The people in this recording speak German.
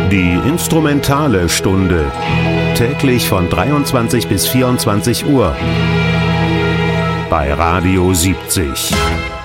Die instrumentale Stunde. Täglich von 23 bis 24 Uhr. Bei Radio 70.